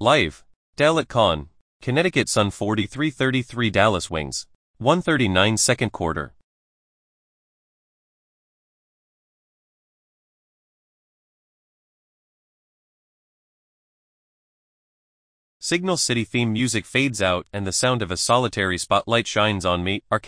Live. Dale at Con. Connecticut Sun 43-33 Dallas Wings. 139 second quarter. Signal City theme music fades out and the sound of a solitary spotlight shines on me.